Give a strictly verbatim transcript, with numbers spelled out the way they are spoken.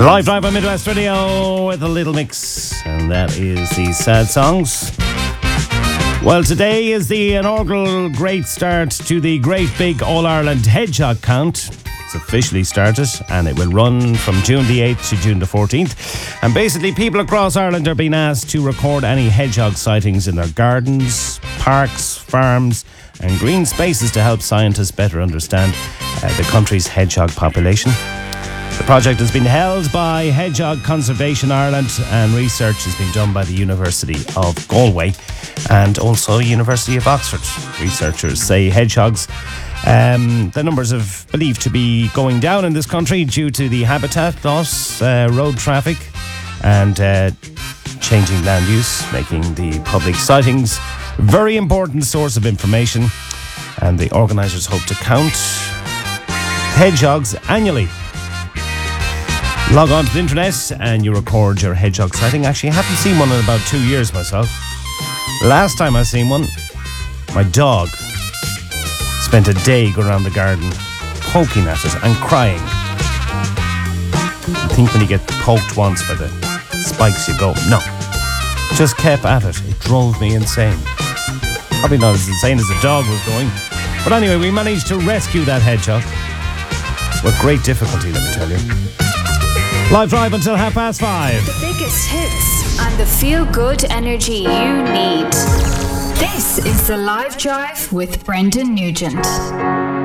Live Drive on Midwest Radio with a little mix, and that is the sad songs. Well, today is the inaugural great start to the Great Big All-Ireland Hedgehog Count. It's officially started, and it will run from June the eighth to June the fourteenth. And basically, people across Ireland are being asked to record any hedgehog sightings in their gardens, parks, farms, and green spaces to help scientists better understand uh, the country's hedgehog population. The project has been held by Hedgehog Conservation Ireland, and research has been done by the University of Galway and also University of Oxford. Researchers say hedgehogs, um, the numbers are believed to be going down in this country due to the habitat loss, uh, road traffic, and uh, changing land use, making the public sightings a very important source of information. And the organisers hope to count hedgehogs annually. Log on to the internet and you record your hedgehog sighting. Actually, I haven't seen one in about two years myself. Last time I seen one, my dog spent a day going around the garden poking at it and crying. I think when you get poked once by the spikes you go, no. Just kept at it. It drove me insane. Probably not as insane as the dog was going. But anyway, we managed to rescue that hedgehog. With great difficulty, let me tell you. Live Drive until half past five. The biggest hits and the feel-good energy you need. This is the Live Drive with Brendan Nugent.